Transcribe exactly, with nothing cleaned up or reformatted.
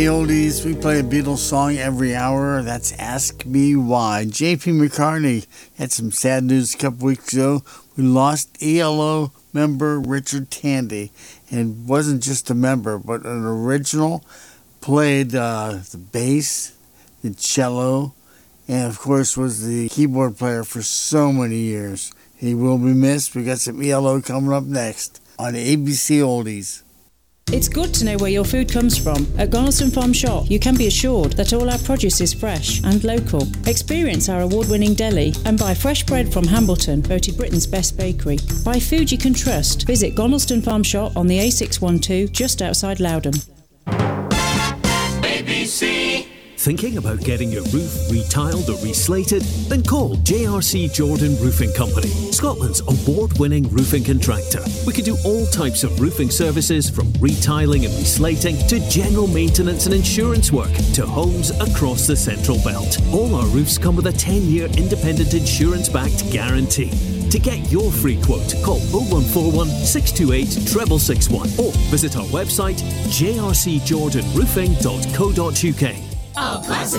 The oldies, we play a Beatles song every hour. That's Ask Me Why. J P McCartney had some sad news a couple weeks ago. We lost E L O member Richard Tandy. And wasn't just a member, but an original. Played uh, the bass, the cello, and of course was the keyboard player for so many years. He will be missed. We got some E L O coming up next on A B C Oldies. It's good to know where your food comes from. At Gorleston Farm Shop, you can be assured that all our produce is fresh and local. Experience our award-winning deli and buy fresh bread from Hambleton, voted Britain's best bakery. Buy food you can trust. Visit Gorleston Farm Shop on the A six twelve just outside Loudon. A B C. Thinking about getting your roof retiled or reslated? Then call J R C Jordan Roofing Company, Scotland's award-winning roofing contractor. We can do all types of roofing services, from retiling and reslating to general maintenance and insurance work to homes across the Central Belt. All our roofs come with a ten-year independent insurance-backed guarantee. To get your free quote, call oh one four one, six two eight, six six six one or visit our website j r c jordan roofing dot co dot u k. A classic